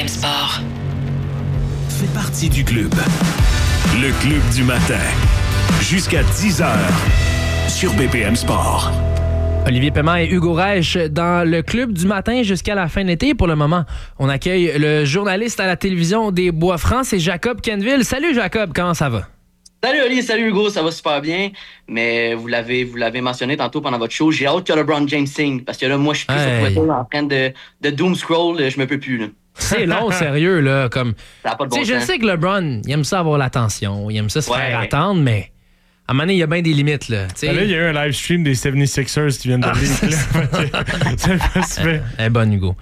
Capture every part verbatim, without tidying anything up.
M Sport. Fais partie du club. Le club du matin. Jusqu'à dix heures sur B P M Sport. Olivier Paiement et Hugo Reich dans le club du matin jusqu'à la fin de l'été. Pour le moment, on accueille le journaliste à la télévision des Bois-Francs, c'est Jacob Quenneville. Salut Jacob, comment ça va? Salut Oli, salut Hugo, ça va super bien. Mais vous l'avez vous l'avez mentionné tantôt pendant votre show, j'ai hâte que LeBron James signe. Parce que là, moi, je suis plus hey. sur Twitter en train de, de doom scroll, je me peux plus. Là. C'est long, sérieux, là. Comme, ça n'a pas de bon sens. Je sais que LeBron, il aime ça avoir l'attention, il aime ça se ouais. faire attendre, mais à un moment donné, il y a bien des limites. Là, ben là, il y a eu un live stream des soixante-sixers qui viennent de leak. C'est pas super. Eh, bon, Hugo.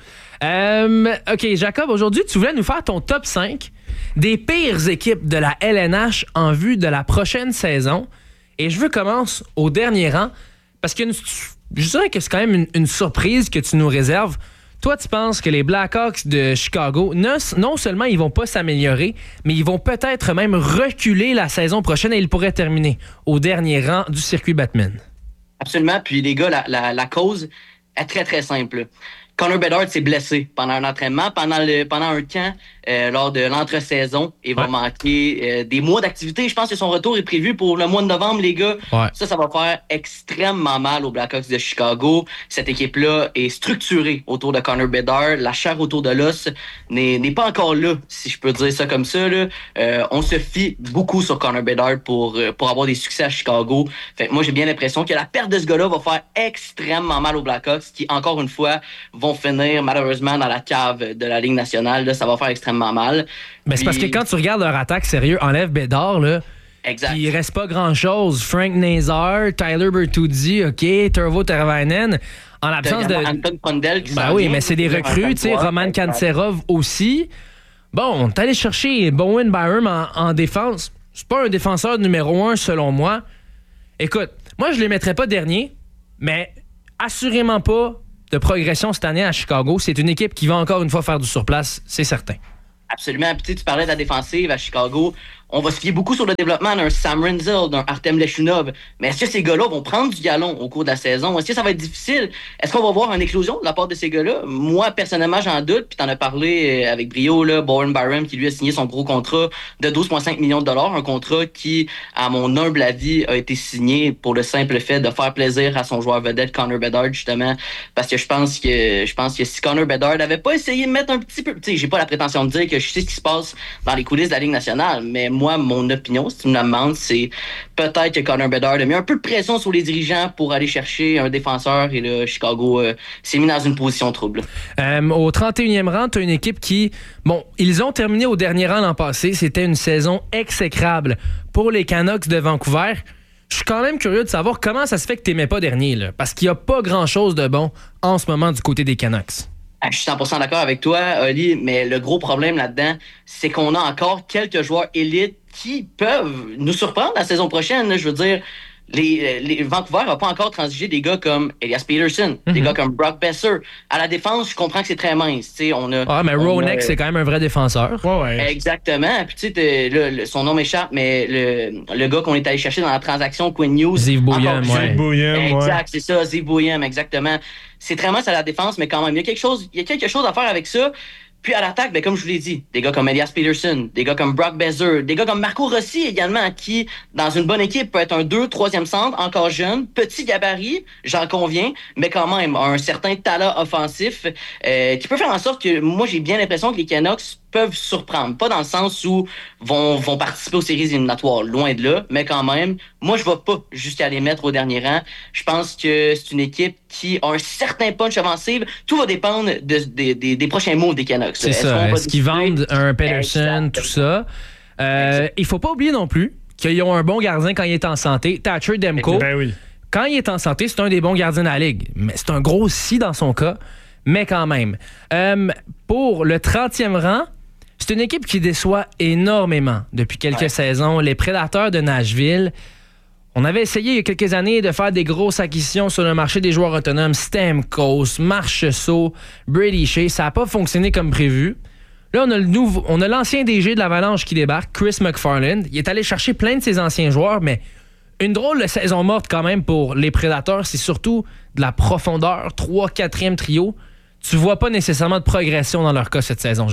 Euh, OK, Jacob, aujourd'hui, tu voulais nous faire ton top cinq des pires équipes de la L N H en vue de la prochaine saison. Et je veux commencer au dernier rang parce que je dirais que c'est quand même une, une surprise que tu nous réserves. Toi, tu penses que les Blackhawks de Chicago, non, non seulement ils vont pas s'améliorer, mais ils vont peut-être même reculer la saison prochaine et ils pourraient terminer au dernier rang du circuit Batman. Absolument. Puis les gars, la, la, la cause est très, très simple. Connor Bedard s'est blessé pendant un entraînement, pendant, le, pendant un camp, euh, lors de l'entre-saison. Il va ouais. manquer euh, des mois d'activité. Je pense que son retour est prévu pour le mois de novembre, les gars. Ouais. Ça, ça va faire extrêmement mal aux Blackhawks de Chicago. Cette équipe-là est structurée autour de Connor Bedard. La chair autour de l'os n'est, n'est pas encore là, si je peux dire ça comme ça. Là. Euh, on se fie beaucoup sur Connor Bedard pour, pour avoir des succès à Chicago. Fait que moi, j'ai bien l'impression que la perte de ce gars-là va faire extrêmement mal aux Blackhawks qui, encore une fois, vont finir malheureusement dans la cave de la Ligue nationale. Là, ça va faire extrêmement mal. Mais Puis... c'est parce que quand tu regardes leur attaque, sérieux, enlève Bédard, là, exact. Il reste pas grand-chose. Frank Nazar, Tyler Bertuzzi, OK, Turvo Teravainen, en l'absence de... Anton Pondel qui ben oui, mais c'est des recrues, tu sais, Roman Kantserov aussi. Bon, t'es allé chercher Bowen Byram en, en défense. C'est pas un défenseur numéro un, selon moi. Écoute, moi, je les mettrais pas dernier, mais assurément pas de progression cette année à Chicago. C'est une équipe qui va encore une fois faire du surplace, c'est certain. Absolument. Puis tu parlais de la défensive à Chicago. On va se fier beaucoup sur le développement d'un Sam Renzel, d'un Artem Leshunov. Mais est-ce que ces gars-là vont prendre du galon au cours de la saison? Est-ce que ça va être difficile? Est-ce qu'on va voir une éclosion de la part de ces gars-là? Moi, personnellement, j'en doute. Puis t'en as parlé avec brio, là, Bowen Byram, qui lui a signé son gros contrat de douze virgule cinq millions de dollars. Un contrat qui, à mon humble avis, a été signé pour le simple fait de faire plaisir à son joueur vedette, Connor Bedard, justement. Parce que je pense que je pense que si Connor Bedard n'avait pas essayé de mettre un petit peu... Tu sais, j'ai pas la prétention de dire que je sais ce qui se passe dans les coulisses de la Ligue nationale, mais moi, mon opinion, si tu me la demandes, c'est peut-être que Connor Bedard a mis un peu de pression sur les dirigeants pour aller chercher un défenseur et là, Chicago euh, s'est mis dans une position trouble. Euh, au trente et unième rang, tu as une équipe qui, bon, ils ont terminé au dernier rang l'an passé. C'était une saison exécrable pour les Canucks de Vancouver. Je suis quand même curieux de savoir comment ça se fait que tu n'aimais pas dernier, là, parce qu'il n'y a pas grand-chose de bon en ce moment du côté des Canucks. Je suis cent pour cent d'accord avec toi, Oli, mais le gros problème là-dedans, c'est qu'on a encore quelques joueurs élites qui peuvent nous surprendre la saison prochaine. Là, je veux dire, les, les Vancouver n'a pas encore transigé des gars comme Elias Peterson, mm-hmm. des gars comme Brock Besser. À la défense, je comprends que c'est très mince. On a, ah, mais Ronek, c'est quand même un vrai défenseur. Ouais, ouais. Exactement. Puis tu sais, le, le, son nom m'échappe, mais le, le gars qu'on est allé chercher dans la transaction Quinn Hughes. Ziv Bouyem, ouais. Ziv Bouyem, exact, c'est ça, Ziv Bouyem, exactement. C'est très mince à la défense, mais quand même, il y a quelque chose, il y a quelque chose à faire avec ça. Puis à l'attaque, ben, comme je vous l'ai dit, des gars comme Elias Peterson, des gars comme Brock Besser, des gars comme Marco Rossi également, qui, dans une bonne équipe, peut être un deux, troisième centre, encore jeune, petit gabarit, j'en conviens, mais quand même un certain talent offensif euh, qui peut faire en sorte que moi, j'ai bien l'impression que les Canucks peuvent surprendre. Pas dans le sens où vont, vont participer aux séries éliminatoires, loin de là, mais quand même, moi, je ne vais pas jusqu'à les mettre au dernier rang. Je pense que c'est une équipe qui a un certain punch offensif. Tout va dépendre de, de, de, des prochains moves des Canucks. C'est Est-ce ça. Est-ce qu'ils vendent un Pedersen, tout ça? Euh, il ne faut pas oublier non plus qu'ils ont un bon gardien quand il est en santé. Thatcher Demko, ben oui. Quand il est en santé, c'est un des bons gardiens de la Ligue. Mais c'est un gros si dans son cas, mais quand même. Euh, pour le trentième rang, c'est une équipe qui déçoit énormément depuis quelques ouais. saisons. Les Prédateurs de Nashville. On avait essayé il y a quelques années de faire des grosses acquisitions sur le marché des joueurs autonomes. Stamkos, Marchessault, Brady Shea. Ça n'a pas fonctionné comme prévu. Là, on a, le nouveau, on a l'ancien D G de l'Avalanche qui débarque, Chris McFarland. Il est allé chercher plein de ses anciens joueurs, mais une drôle de saison morte quand même pour les Prédateurs. C'est surtout de la profondeur. trois quatrième trio. Tu vois pas nécessairement de progression dans leur cas cette saison, Jacob.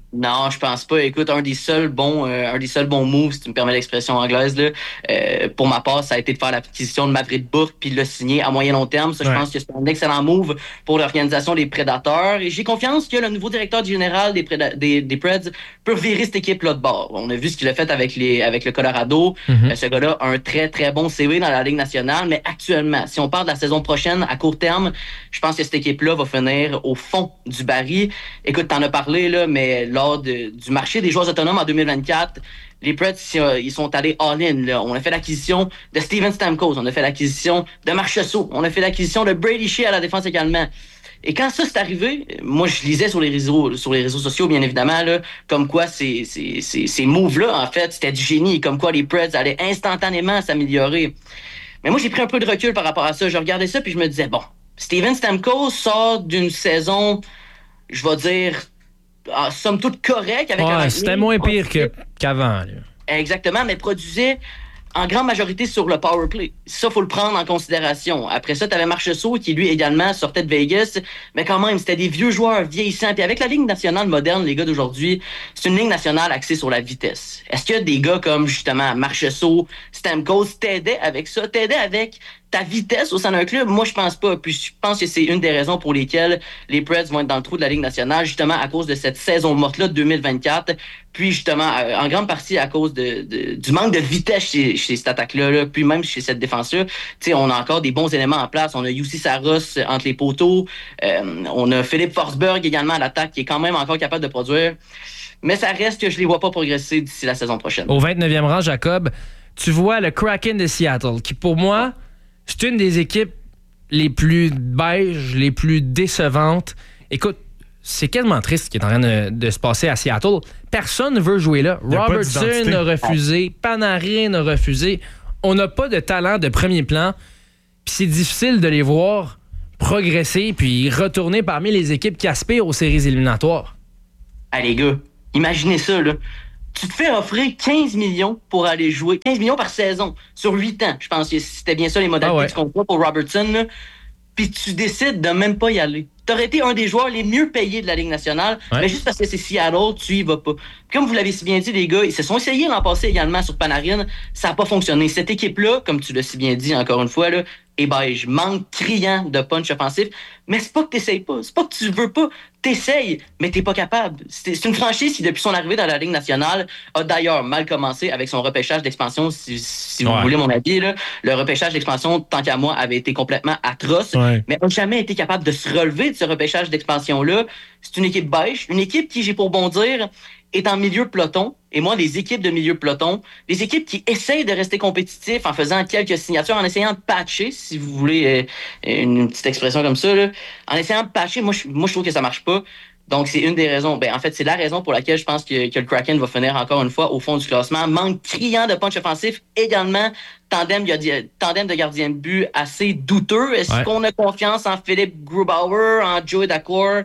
Non, je pense pas. Écoute, un des seuls bons, euh, un des seuls bons moves, si tu me permets l'expression anglaise, là, euh, pour ma part, ça a été de faire l'acquisition de Maverick Bourque puis de le signer à moyen long terme. Ça, ouais. Je pense que c'est un excellent move pour l'organisation des Prédateurs. Et j'ai confiance que le nouveau directeur général des, Préda- des, des Preds peut virer cette équipe-là de bord. On a vu ce qu'il a fait avec les, avec le Colorado. Mm-hmm. Euh, ce gars-là a un très, très bon C V dans la Ligue nationale. Mais actuellement, si on parle de la saison prochaine, à court terme, je pense que cette équipe-là va finir au fond du baril. Écoute, t'en as parlé, là, mais lors de, du marché des joueurs autonomes en deux mille vingt-quatre, les Preds, ils sont allés all-in. Là. On a fait l'acquisition de Steven Stamkos, on a fait l'acquisition de Marchessault, on a fait l'acquisition de Brady Shea à la défense également. Et quand ça s'est arrivé, moi je lisais sur les réseaux, sur les réseaux sociaux, bien évidemment, là, comme quoi ces, ces, ces, ces moves-là, en fait, c'était du génie, comme quoi les Preds allaient instantanément s'améliorer. Mais moi, j'ai pris un peu de recul par rapport à ça. Je regardais ça puis je me disais, bon, Steven Stamkos sort d'une saison, je vais dire, ah, somme toute correcte. Avec ouais, un c'était moins pire que, qu'avant. Là. Exactement, mais produisait en grande majorité sur le power play. Ça, faut le prendre en considération. Après ça, tu avais Marchessault qui, lui, également, sortait de Vegas. Mais quand même, c'était des vieux joueurs vieillissants. Puis avec la Ligue nationale moderne, les gars d'aujourd'hui, c'est une Ligue nationale axée sur la vitesse. Est-ce que des gars comme, justement, Marchessault, Stamkos t'aidaient avec ça? T'aidaient avec ta vitesse au sein d'un club? Moi, je pense pas. Puis je pense que c'est une des raisons pour lesquelles les Preds vont être dans le trou de la Ligue nationale, justement à cause de cette saison morte-là de deux mille vingt-quatre. Puis justement, en grande partie à cause de, de du manque de vitesse chez, chez cette attaque-là, là, puis même chez cette défense-là. Tu sais, on a encore des bons éléments en place. On a Jussi Saros entre les poteaux. Euh, on a Philippe Forsberg également à l'attaque qui est quand même encore capable de produire. Mais ça reste que je les vois pas progresser d'ici la saison prochaine. Au vingt-neuvième rang, Jacob, tu vois le Kraken de Seattle, qui pour moi, c'est une des équipes les plus beiges, les plus décevantes. Écoute, c'est quasiment triste ce qui est en train de, de se passer à Seattle. Personne ne veut jouer là. Robertson a refusé, Panarin a refusé. On n'a pas de talent de premier plan. Puis c'est difficile de les voir progresser puis retourner parmi les équipes qui aspirent aux séries éliminatoires. Ah les gars, imaginez ça, là. Tu te fais offrir quinze millions pour aller jouer. quinze millions par saison, sur huit ans. Je pense que c'était bien ça les modalités ah ouais. du contrat pour Robertson. Là. Puis tu décides de même pas y aller. T'aurais été un des joueurs les mieux payés de la Ligue nationale, ouais. mais juste parce que c'est Seattle, tu y vas pas. Comme vous l'avez si bien dit, les gars, ils se sont essayés l'an passé également sur Panarin. Ça n'a pas fonctionné. Cette équipe-là, comme tu l'as si bien dit encore une fois, là, eh ben, je manque criant de punch offensif. Mais c'est pas que t'essayes pas. C'est pas que tu veux pas. T'essayes, mais t'es pas capable. C'est, c'est une franchise qui, depuis son arrivée dans la Ligue nationale, a d'ailleurs mal commencé avec son repêchage d'expansion. Si, si ouais. vous voulez mon avis, là, le repêchage d'expansion, tant qu'à moi, avait été complètement atroce. Ouais. Mais n'a jamais été capable de se relever de ce repêchage d'expansion-là. C'est une équipe beige. Une équipe qui, j'ai pour bon dire, est en milieu peloton. Et moi, les équipes de milieu peloton, les équipes qui essayent de rester compétitifs en faisant quelques signatures, en essayant de patcher, si vous voulez euh, une petite expression comme ça, là, en essayant de patcher, moi je, moi, je trouve que ça marche pas. Donc, c'est une des raisons. Ben, en fait, c'est la raison pour laquelle je pense que, que le Kraken va finir encore une fois au fond du classement. Manque criant de punch offensif. Également, tandem, tandem de gardien de but assez douteux. Est-ce ouais. qu'on a confiance en Philippe Grubauer, en Joey Daccord?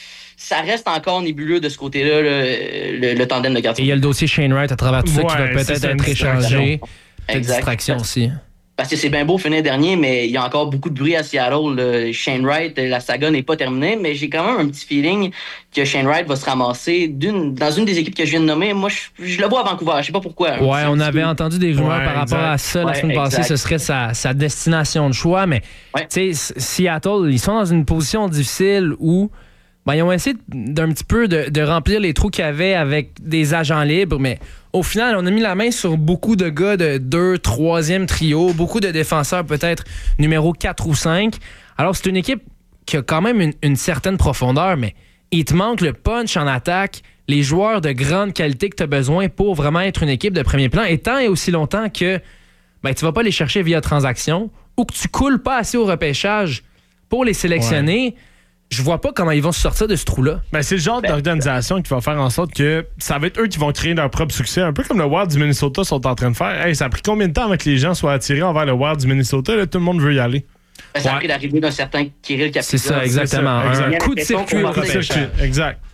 Ça reste encore nébuleux de ce côté-là, le, le, le tandem de gardien. Et il y a le dossier Shane Wright à travers tout ça ouais, qui va peut-être être échangé. Peut-être distraction aussi. Parce que c'est bien beau finir dernier, mais il y a encore beaucoup de bruit à Seattle. Le Shane Wright, la saga n'est pas terminée, mais j'ai quand même un petit feeling que Shane Wright va se ramasser d'une, dans une des équipes que je viens de nommer. Moi, je, je le vois à Vancouver, je sais pas pourquoi. Ouais, on avait entendu des rumeurs ouais, par rapport exact. à ça la ouais, semaine passée, exact. ce serait sa, sa destination de choix, mais ouais. tu sais, Seattle, ils sont dans une position difficile où ben, ils ont essayé d'un petit peu de, de remplir les trous qu'il y avait avec des agents libres, mais au final, on a mis la main sur beaucoup de gars de deux, troisième trio, beaucoup de défenseurs peut-être numéro quatre ou cinq. Alors, c'est une équipe qui a quand même une, une certaine profondeur, mais il te manque le punch en attaque, les joueurs de grande qualité que tu as besoin pour vraiment être une équipe de premier plan, et tant et aussi longtemps que ben, tu vas pas les chercher via transaction ou que tu coules pas assez au repêchage pour les sélectionner. Ouais. Je vois pas comment ils vont se sortir de ce trou-là. Ben, c'est le genre ben, d'organisation qui va faire en sorte que ça va être eux qui vont créer leur propre succès. Un peu comme le Wild du Minnesota sont en train de faire. Hey, ça a pris combien de temps avant que les gens soient attirés envers le Wild du Minnesota? Là, tout le monde veut y aller. Ben, ça ouais. a pris l'arrivée d'un certain Kirill Kaprizov. C'est ça, exactement. C'est ça, exact. Un coup de circuit au repêchage. Exact.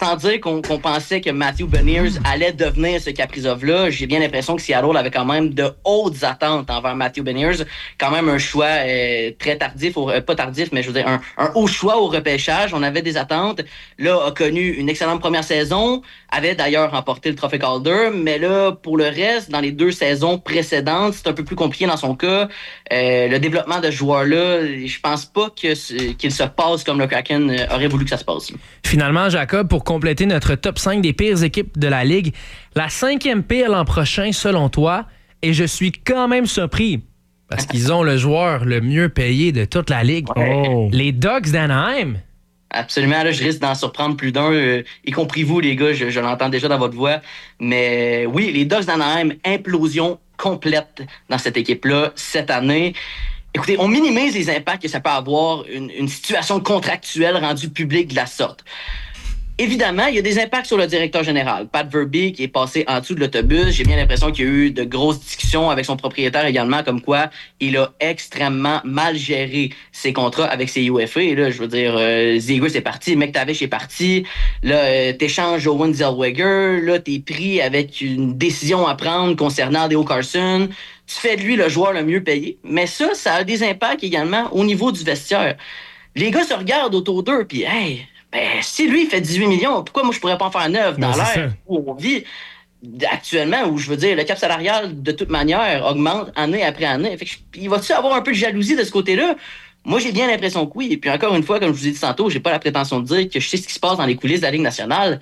sans dire qu'on, qu'on pensait que Matthew Beniers allait devenir ce Kaprizov-là, j'ai bien l'impression que Seattle avait quand même de hautes attentes envers Matthew Beniers. Quand même un choix euh, très tardif, au, euh, pas tardif, mais je veux dire un, un haut choix au repêchage. On avait des attentes. Là, a connu une excellente première saison, avait d'ailleurs remporté le trophée Calder, mais là, pour le reste, dans les deux saisons précédentes, c'est un peu plus compliqué dans son cas. Euh, le développement de ce joueur-là, je pense pas que, qu'il se passe comme le Kraken aurait voulu que ça se passe. Finalement, Jacob, pour compléter notre top cinq des pires équipes de la Ligue, la cinquième pire l'an prochain, selon toi, et je suis quand même surpris, parce qu'ils ont le joueur le mieux payé de toute la Ligue, oh. les Ducks d'Anaheim. Absolument, là, je risque d'en surprendre plus d'un, euh, y compris vous, les gars, je, je l'entends déjà dans votre voix. Mais euh, oui, les Ducks d'Anaheim, implosion complète dans cette équipe-là cette année. Écoutez, on minimise les impacts que ça peut avoir une, une situation contractuelle rendue publique de la sorte. Évidemment, il y a des impacts sur le directeur général, Pat Verbeek, qui est passé en dessous de l'autobus. J'ai bien l'impression qu'il y a eu de grosses discussions avec son propriétaire également, comme quoi il a extrêmement mal géré ses contrats avec ses U F A. Et là, je veux dire, euh, Zegras est parti, McTavish est parti. Là, euh, t'échanges Owen Zellweger. Là, t'es pris avec une décision à prendre concernant Leo Carlsson. Tu fais de lui le joueur le mieux payé. Mais ça, ça a des impacts également au niveau du vestiaire. Les gars se regardent autour d'eux, puis hey... Ben, si lui, il fait dix-huit millions, pourquoi moi, je pourrais pas en faire neuf dans ben, l'air où on vit actuellement, où je veux dire, le cap salarial, de toute manière, augmente année après année. Fait que, il va-tu avoir un peu de jalousie de ce côté-là? Moi, j'ai bien l'impression que oui. Et puis, encore une fois, comme je vous ai dit tantôt, j'ai pas la prétention de dire que je sais ce qui se passe dans les coulisses de la Ligue nationale.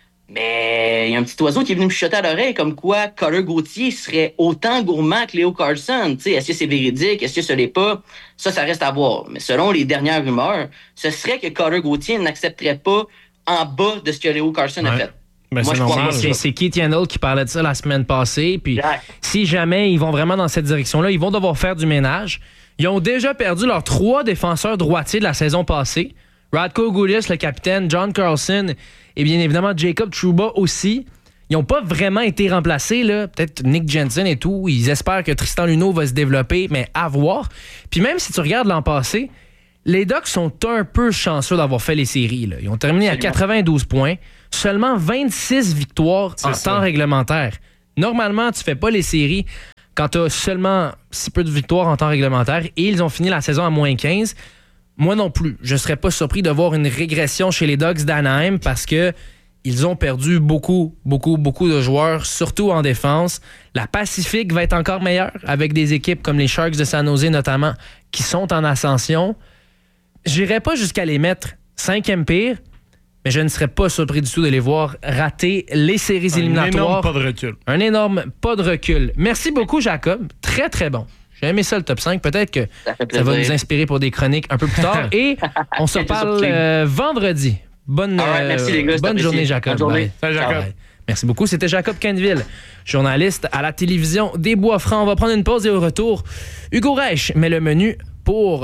Mais il y a un petit oiseau qui est venu me chuchoter à l'oreille comme quoi Cutter Gauthier serait autant gourmand que Leo Carlsson. T'sais, est-ce que c'est véridique? Est-ce que ce l'est pas? Ça, ça reste à voir. Mais selon les dernières rumeurs, ce serait que Cutter Gauthier n'accepterait pas en bas de ce que Leo Carlsson ouais. a fait. Ben, Moi, c'est je normal. crois c'est, c'est Keith Yandel qui parlait de ça la semaine passée. Puis si jamais ils vont vraiment dans cette direction-là, ils vont devoir faire du ménage. Ils ont déjà perdu leurs trois défenseurs droitiers de la saison passée. Radko Gudas, le capitaine, John Carlson et bien évidemment Jacob Trouba aussi. Ils n'ont pas vraiment été remplacés, là. Peut-être Nick Jensen et tout. Ils espèrent que Tristan Luneau va se développer, mais à voir. Puis même si tu regardes l'an passé, les Ducks sont un peu chanceux d'avoir fait les séries, là. Ils ont terminé à quatre-vingt-douze points, seulement vingt-six victoires C'est en ça. temps réglementaire. Normalement, tu fais pas les séries quand tu as seulement si peu de victoires en temps réglementaire et ils ont fini la saison à moins quinze. Moi non plus. Je serais pas surpris de voir une régression chez les Ducks d'Anaheim parce que ils ont perdu beaucoup, beaucoup, beaucoup de joueurs, surtout en défense. La Pacifique va être encore meilleure avec des équipes comme les Sharks de San Jose notamment qui sont en ascension. J'irais pas jusqu'à les mettre cinquième pire, mais je ne serais pas surpris du tout de les voir rater les séries un éliminatoires. Un énorme pas de recul. Un énorme pas de recul. Merci beaucoup, Jacob. Très, très bon. J'ai aimé ça, le top cinq. Peut-être que ça, ça va nous inspirer pour des chroniques un peu plus tard. Et on se parle euh, vendredi. Bonne, right, merci, les gars, bonne journée, Jacob. Bonne journée. Salut, Jacob. Bye. Merci beaucoup. C'était Jacob Quenneville, journaliste à la télévision des Bois-Francs. On va prendre une pause et au retour, Hugo Reich met le menu pour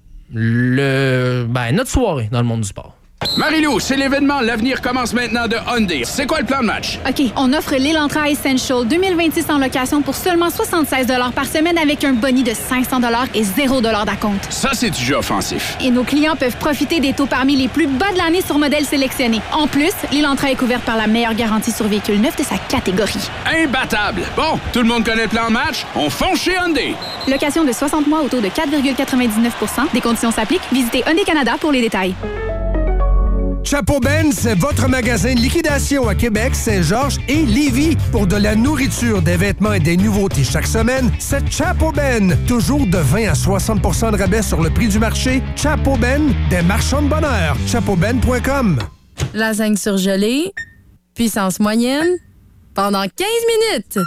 le ben, notre soirée dans le monde du sport. Marie-Lou, c'est l'événement. L'avenir commence maintenant de Hyundai. C'est quoi le plan de match? OK, on offre l'Elantra Essential deux mille vingt-six en location pour seulement soixante-seize dollars par semaine avec un boni de cinq cents dollars et zéro dollars d'acompte. Ça, c'est du jeu offensif. Et nos clients peuvent profiter des taux parmi les plus bas de l'année sur modèles sélectionnés. En plus, l'Elantra est couverte par la meilleure garantie sur véhicule neuf de sa catégorie. Imbattable! Bon, tout le monde connaît le plan de match? On fonce chez Hyundai! Location de soixante mois au taux de quatre virgule quatre-vingt-dix-neuf pour cent. Des conditions s'appliquent. Visitez Hyundai Canada pour les détails. Chapeau Ben, c'est votre magasin de liquidation à Québec, Saint-Georges et Lévis. Pour de la nourriture, des vêtements et des nouveautés chaque semaine, c'est Chapeau Ben. Toujours de vingt à soixante pour cent de rabais sur le prix du marché. Chapeau Ben, des marchands de bonheur. chapeau ben point com. Lasagne surgelée, puissance moyenne, pendant quinze minutes.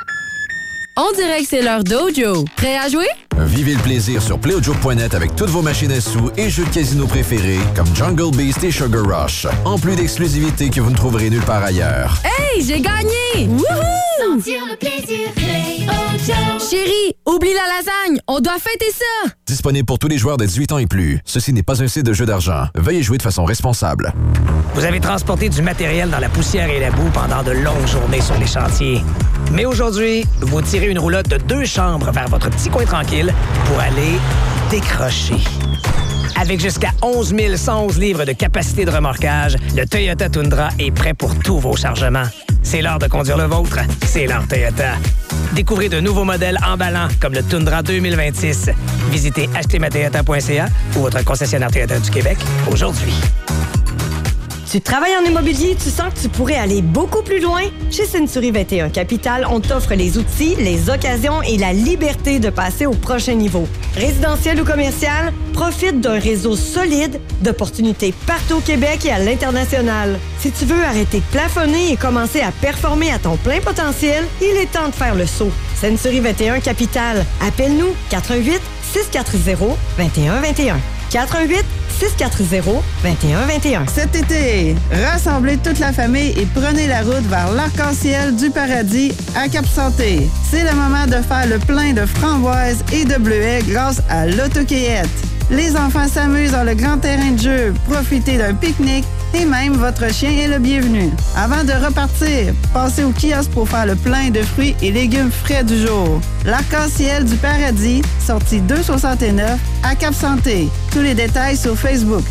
On dirait que c'est l'heure Dojo. Prêt à jouer? Vivez le plaisir sur play o joke point net avec toutes vos machines à sous et jeux de casino préférés comme Jungle Beast et Sugar Rush. En plus d'exclusivités que vous ne trouverez nulle part ailleurs. Hey, j'ai gagné! Wouhou! Sentir le plaisir, Play O Joe. Chérie, oublie la lasagne, on doit fêter ça! Disponible pour tous les joueurs de dix-huit ans et plus. Ceci n'est pas un site de jeu d'argent. Veuillez jouer de façon responsable. Vous avez transporté du matériel dans la poussière et la boue pendant de longues journées sur les chantiers. Mais aujourd'hui, vous tirez une roulotte de deux chambres vers votre petit coin tranquille pour aller décrocher. Avec jusqu'à onze mille cent onze livres de capacité de remorquage, le Toyota Tundra est prêt pour tous vos chargements. C'est l'heure de conduire le vôtre. C'est l'heure Toyota. Découvrez de nouveaux modèles emballants comme le Tundra deux mille vingt-six. Visitez acheter ma toyota point c a ou votre concessionnaire Toyota du Québec aujourd'hui. Tu travailles en immobilier, tu sens que tu pourrais aller beaucoup plus loin? Chez Century vingt et un Capital, on t'offre les outils, les occasions et la liberté de passer au prochain niveau. Résidentiel ou commercial, profite d'un réseau solide d'opportunités partout au Québec et à l'international. Si tu veux arrêter de plafonner et commencer à performer à ton plein potentiel, il est temps de faire le saut. Century vingt et un Capital. Appelle-nous quatre un huit, six quatre zéro, deux un deux un. quatre un huit, six quatre zéro, deux un deux un. Cet été, rassemblez toute la famille et prenez la route vers l'arc-en-ciel du paradis à Cap-Santé. C'est le moment de faire le plein de framboises et de bleuets grâce à l'autocueillette. Les enfants s'amusent dans le grand terrain de jeu, profitez d'un pique-nique et même votre chien est le bienvenu. Avant de repartir, passez au kiosque pour faire le plein de fruits et légumes frais du jour. L'arc-en-ciel du paradis, sortie deux cent soixante-neuf à Cap-Santé. Tous les détails sur Facebook.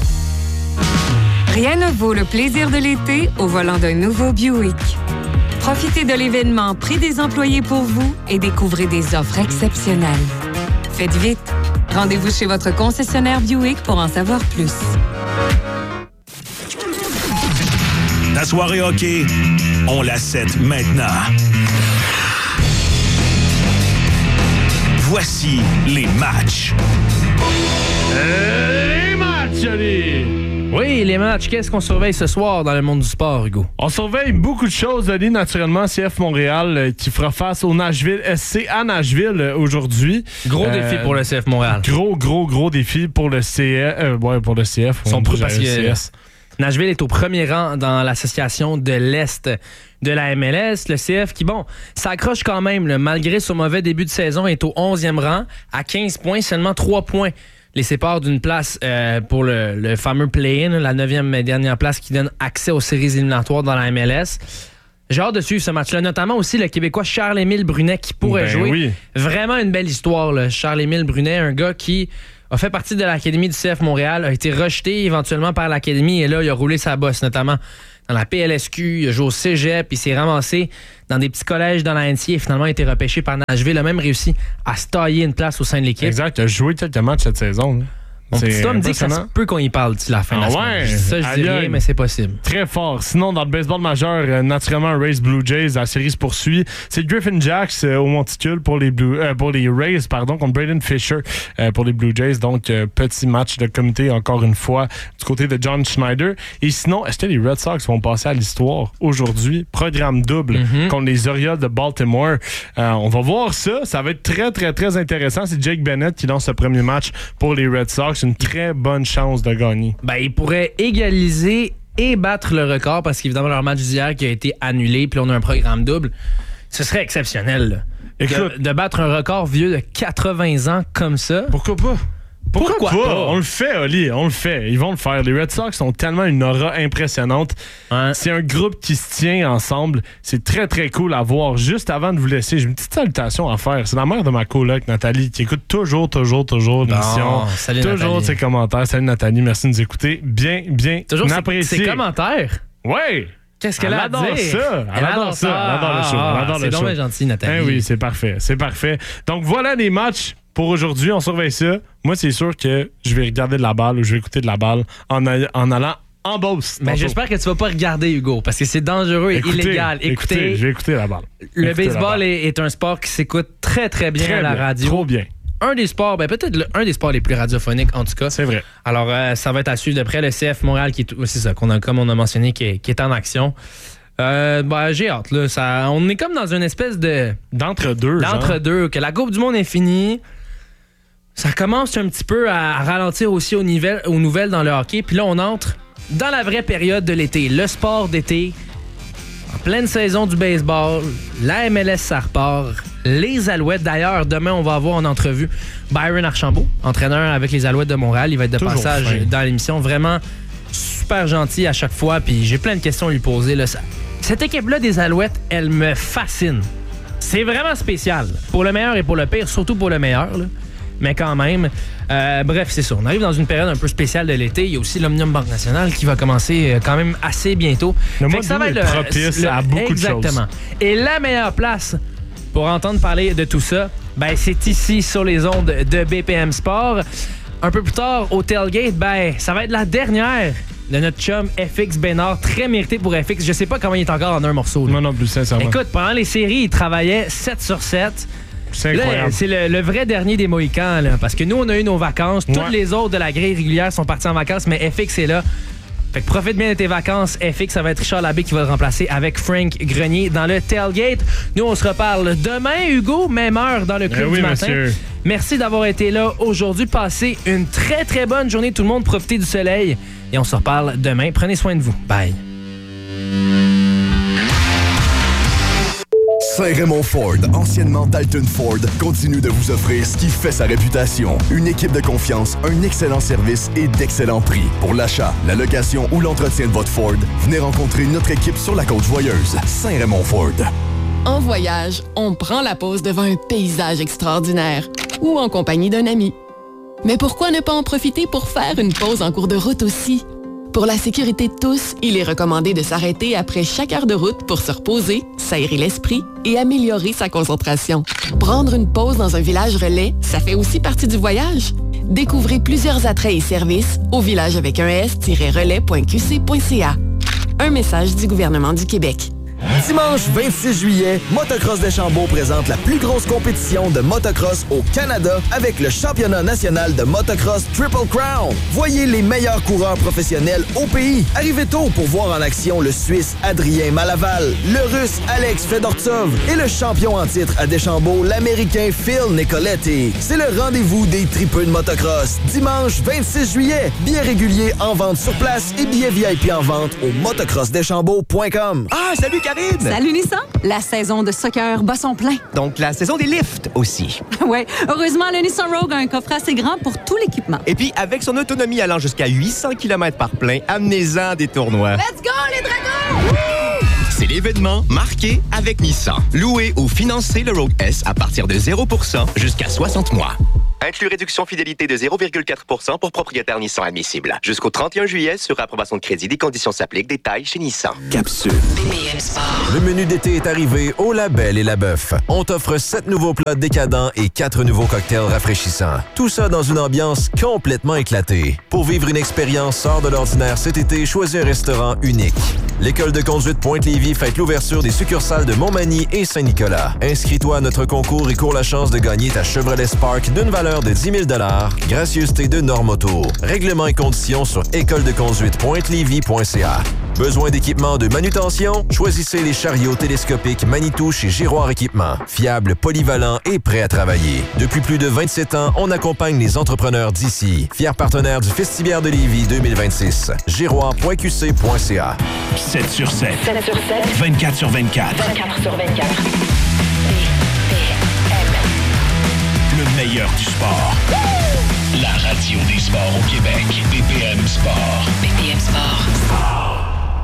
Rien ne vaut le plaisir de l'été au volant d'un nouveau Buick. Profitez de l'événement Prix des employés pour vous et découvrez des offres exceptionnelles. Faites vite. Rendez-vous chez votre concessionnaire Buick pour en savoir plus. Ta soirée hockey, on la set maintenant. Voici les matchs. Euh, les matchs, Oli! Oui, les matchs. Qu'est-ce qu'on surveille ce soir dans le monde du sport, Hugo? On surveille beaucoup de choses, Oli. Naturellement, C F Montréal euh, qui fera face au Nashville S C à Nashville euh, aujourd'hui. Gros euh, défi pour le C F Montréal. Gros, gros, gros défi pour le C F. Euh, ouais, pour le C F. Son parce que Nashville est au premier rang dans l'association de l'Est de la M L S. Le C F qui, bon, s'accroche quand même, là, malgré son mauvais début de saison, est au onzième rang à quinze points, seulement trois points les séparent d'une place euh, pour le, le fameux play-in, la neuvième et dernière place qui donne accès aux séries éliminatoires dans la M L S. J'ai hâte de suivre ce match-là, notamment aussi le Québécois Charles-Émile Brunet qui pourrait ben jouer. Oui. Vraiment une belle histoire, là. Charles-Émile Brunet, un gars qui a fait partie de l'Académie du C F Montréal, a été rejeté éventuellement par l'Académie et là, il a roulé sa bosse, notamment dans la P L S Q, il a joué au cégep, il s'est ramassé dans des petits collèges dans la N C A A et finalement a été repêché par Nashville. Il a même réussi à se tailler une place au sein de l'équipe. Exact, il a joué quelques matchs cette saison. Là. Mon petit homme me dit que ça se peut qu'on y parle d'ici la fin de la ah semaine. Ouais. Ça, je dis rien, mais c'est possible. Très fort. Sinon, dans le baseball majeur, euh, naturellement, Rays Blue Jays, la série se poursuit. C'est Griffin Jacks euh, au monticule pour les Blue, euh, pour les Rays, pardon, contre Braden Fisher euh, pour les Blue Jays. Donc, euh, petit match de comité, encore une fois, du côté de John Schneider. Et sinon, est-ce que les Red Sox vont passer à l'histoire aujourd'hui? Programme double mm-hmm. contre les Orioles de Baltimore. Euh, on va voir ça. Ça va être très, très, très intéressant. C'est Jake Bennett qui lance ce premier match pour les Red Sox. Une très bonne chance de gagner. Ben, ils pourraient égaliser et battre le record parce qu'évidemment, leur match d'hier qui a été annulé, puis on a un programme double. Ce serait exceptionnel. Là. Écoute, de, de battre un record vieux de quatre-vingts ans comme ça. Pourquoi pas? Pourquoi, Pourquoi pas? pas? On le fait, Oli, on le fait. Ils vont le faire. Les Red Sox ont tellement une aura impressionnante. Hein? C'est un groupe qui se tient ensemble. C'est très, très cool à voir. Juste avant de vous laisser, j'ai une petite salutation à faire. C'est la mère de ma coloc, Nathalie, qui écoute toujours, toujours, toujours l'émission. Salut, toujours Nathalie. ses commentaires. Salut, Nathalie. Merci de nous écouter. Bien, bien toujours apprécié. Ses commentaires? Oui! Qu'est-ce qu'elle a à dire? Elle adore ça. Elle, elle adore, adore ça. ça. Elle adore le show. Ah, elle adore c'est le show. donc gentil, Nathalie. Ben oui, c'est parfait. C'est parfait. Donc, voilà les matchs. Pour aujourd'hui, on surveille ça. Moi, c'est sûr que je vais regarder de la balle ou je vais écouter de la balle en, a- en allant en Beauce. Mais j'espère que tu vas pas regarder, Hugo, parce que c'est dangereux et écoutez, illégal. Écoutez, écoutez, je vais écouter la balle. Le écoutez baseball est, est un sport qui s'écoute très, très bien très à la bien, radio. Trop bien. Un des sports, ben peut-être le, un des sports les plus radiophoniques, en tout cas. C'est vrai. Alors, euh, ça va être à suivre de près. Le C F Montréal, qui est, c'est ça, qu'on a, comme on a mentionné, qui est, qui est en action. Euh, ben, j'ai hâte. Là. Ça, on est comme dans une espèce de... D'entre-deux. D'entre-deux. Que la Coupe du Monde est finie. Ça commence un petit peu à ralentir aussi aux, nivel, aux nouvelles dans le hockey. Puis là, on entre dans la vraie période de l'été. Le sport d'été. En pleine saison du baseball. La M L S, ça repart. Les Alouettes. D'ailleurs, demain, on va avoir en entrevue Byron Archambault, entraîneur avec les Alouettes de Montréal. Il va être de Toujours passage fin. dans l'émission. Vraiment super gentil à chaque fois. Puis j'ai plein de questions à lui poser. Là. Cette équipe-là des Alouettes, elle me fascine. C'est vraiment spécial. Pour le meilleur et pour le pire, surtout pour le meilleur. Là. Mais quand même, Euh, bref, c'est ça. On arrive dans une période un peu spéciale de l'été. Il y a aussi l'Omnium Banque Nationale qui va commencer euh, quand même assez bientôt. Le Fait mois que ça d'août va est être propice le- à beaucoup de choses. Exactement. Et la meilleure place pour entendre parler de tout ça, ben, c'est ici, sur les ondes de B P M Sport. Un peu plus tard, au tailgate, ben, ça va être la dernière de notre chum F X Bénard, très mérité pour F X. Je sais pas comment il est encore en un morceau. Là. Moi non plus, sincèrement. Écoute, pendant les séries, il travaillait sept sur sept. C'est Là, incroyable. c'est le, le vrai dernier des Mohicans, là, parce que nous, on a eu nos vacances. Ouais. Toutes les autres de la grille régulière sont partis en vacances, mais F X est là. Fait que profite bien de tes vacances, F X. Ça va être Richard Labbé qui va le remplacer avec Frank Grenier dans le tailgate. Nous, on se reparle demain, Hugo, même heure dans le club Eh oui, du matin. monsieur. Merci d'avoir été là aujourd'hui. Passez une très, très bonne journée, tout le monde. Profitez du soleil. Et on se reparle demain. Prenez soin de vous. Bye. Saint-Raymond Ford, anciennement Dalton Ford, continue de vous offrir ce qui fait sa réputation. Une équipe de confiance, un excellent service et d'excellents prix. Pour l'achat, la location ou l'entretien de votre Ford, venez rencontrer notre équipe sur la Côte-Joyeuse. Saint-Raymond Ford. En voyage, on prend la pause devant un paysage extraordinaire ou en compagnie d'un ami. Mais pourquoi ne pas en profiter pour faire une pause en cours de route aussi? Pour la sécurité de tous, il est recommandé de s'arrêter après chaque heure de route pour se reposer, s'aérer l'esprit et améliorer sa concentration. Prendre une pause dans un village relais, ça fait aussi partie du voyage. Découvrez plusieurs attraits et services au village avec un s-relais point q c point c a. Un message du gouvernement du Québec. Dimanche vingt-six juillet, Motocross Deschambault présente la plus grosse compétition de motocross au Canada avec le championnat national de motocross Triple Crown. Voyez les meilleurs coureurs professionnels au pays. Arrivez tôt pour voir en action le Suisse Adrien Malaval, le Russe Alex Fedortsov et le champion en titre à Deschambault, l'Américain Phil Nicoletti. C'est le rendez-vous des tripeux de motocross. Dimanche vingt-six juillet, billets réguliers en vente sur place et billets V I P en vente au motocross deschambault point com. Ah, salut Karine! Salut Nissan! La saison de soccer bat son plein. Donc, la saison des lifts aussi. Ouais, heureusement, le Nissan Rogue a un coffre assez grand pour tout l'équipement. Et puis, avec son autonomie allant jusqu'à huit cents kilomètres par plein, amenez-en des tournois. Let's go, les dragons! C'est l'événement marqué avec Nissan. Louez ou financez le Rogue S à partir de zéro pour cent jusqu'à soixante mois. Inclus réduction fidélité de zéro virgule quatre pour cent pour propriétaire Nissan admissible. Jusqu'au trente et un juillet, sur approbation de crédit, des conditions s'appliquent. Détails chez Nissan. Capsule. Le menu d'été est arrivé au La Belle et la Bœuf. On t'offre sept nouveaux plats décadents et quatre nouveaux cocktails rafraîchissants. Tout ça dans une ambiance complètement éclatée. Pour vivre une expérience hors de l'ordinaire cet été, choisis un restaurant unique. L'École de conduite Pointe-Lévis fête l'ouverture des succursales de Montmagny et Saint-Nicolas. Inscris-toi à notre concours et cours la chance de gagner ta Chevrolet Spark d'une valeur de dix mille dollars, gracieuseté de Normoto. Règlements et conditions sur école de conduite pointe lévis point c a. Besoin d'équipement de manutention? Choisissez les chariots télescopiques Manitou chez Giroir Équipement. Fiable, polyvalent et prêt à travailler. Depuis plus de vingt-sept ans, on accompagne les entrepreneurs d'ici. Fier partenaire du Festivière de Lévis deux mille vingt-six. giroir point q c point c a. sept sur sept. sept sur sept. vingt-quatre sur vingt-quatre. vingt-quatre sur vingt-quatre. Le meilleur du sport. La radio des sports au Québec. B P M Sport. B P M Sport.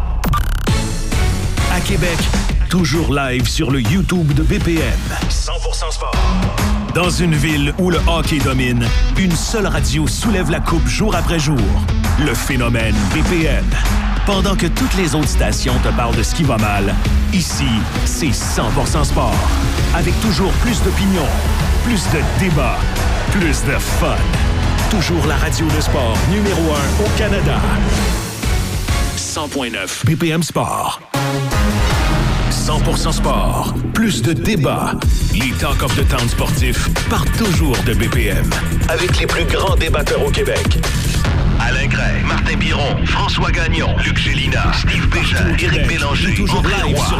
À Québec, toujours live sur le YouTube de B P M. cent pour cent sport. Dans une ville où le hockey domine, une seule radio soulève la coupe jour après jour. Le phénomène B P M. Pendant que toutes les autres stations te parlent de ce qui va mal, ici, c'est cent pour cent sport. Avec toujours plus d'opinions, plus de débats, plus de fun. Toujours la radio de sport numéro un au Canada. cent point neuf B P M Sport. cent pour cent sport. Plus de débats. Les Talk of the Town sportifs partent toujours de B P M. Avec les plus grands débatteurs au Québec. Alain Gray, Martin Biron, François Gagnon, Luc Gélina, Steve Bégin, Éric Bélanger,